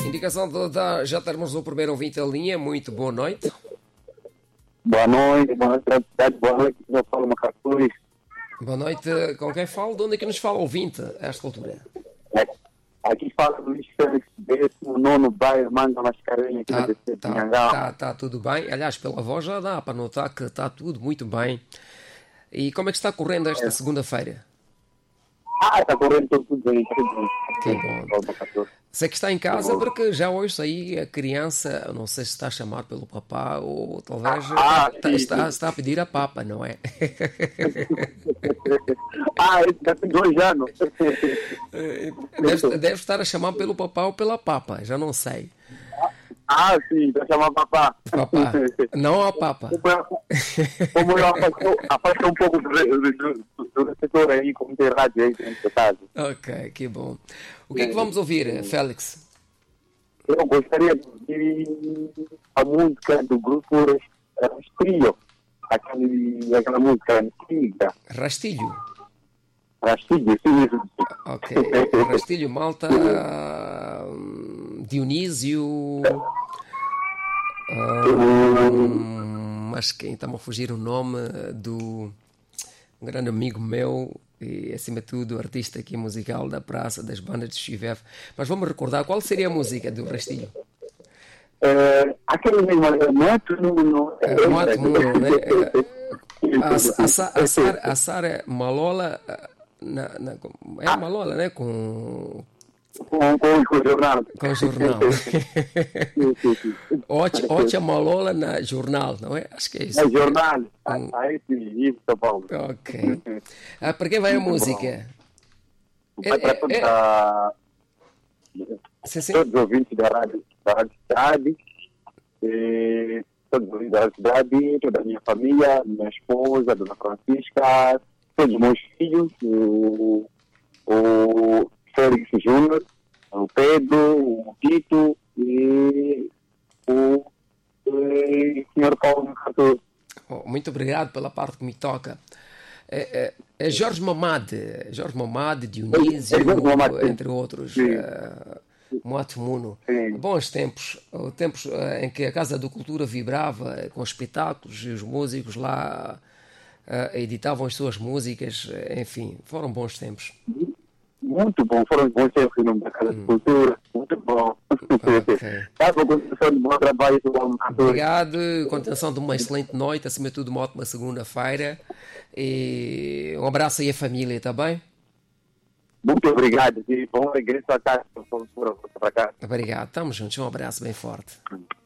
Indicação já temos o primeiro ouvinte em linha. Muito boa noite. Boa noite, boa noite. Eu falo Macapuz. Boa noite. Com quem falo? De onde é que nos fala ouvinte a esta altura? Aqui fala Luís Félix, 19º bairro, Manga Mascarenha, aqui na DC de Nhangá. Tá tudo bem. Aliás, pela voz já dá para notar que está tudo muito bem. E como é que está correndo esta segunda-feira? Está correndo tudo bem, Que bom. Sei que está em casa porque já ouço aí a criança, não sei se está a chamar pelo papá ou talvez está a pedir a papa, não é? Já tem 2 anos. Deve estar a chamar pelo papá ou pela papa, já não sei. Sim, está a chamar papá. Papá, não a papa. Como eu afasto um pouco do setor aí, como tem rádio aí dentro da casa. Ok, que bom. O que é que vamos ouvir, Félix? Eu gostaria de ouvir a música do grupo Rastilho, aquela música antiga. Rastilho? Rastilho, sim. Ok, Rastilho, Malta, Dionísio... mas quem está-me a fugir o nome do um grande amigo meu e acima de tudo artista aqui musical da praça das bandas de Chivef. Mas vamos recordar qual seria a música do Rastilho. Aquele mesmo Moto Muno, né? A Sara Malola é Malola, né? Com o jornal. Com o jornal. Ocha Malola na jornal, não é? Acho que é isso. É jornal. Aí sim, isso, São Paulo. Ok. Para quem vai a música? Vai para todos os ouvintes da Rádio Cidade, todos os ouvintes da Rádio Cidade, toda a minha família, minha esposa, Dona Francisca, todos os meus filhos, o Félix Júnior, o Pedro, o Tito e o Sr. Paulo Cantor. Muito obrigado pela parte que me toca. É Jorge Mamad, Dionísio, entre outros, Moto Muno. Bons tempos, tempos em que a Casa da Cultura vibrava com espetáculos e os músicos lá editavam as suas músicas, enfim, foram bons tempos. Muito bom, foram bons tempos em nome da Casa de Cultura, muito bom. Tá, com continuação de bom trabalho. Obrigado, continuação de uma excelente noite, acima de tudo uma ótima segunda-feira e um abraço aí à família, está bem? Muito obrigado e bom regresso à casa para cá. Obrigado, estamos juntos, um abraço bem forte.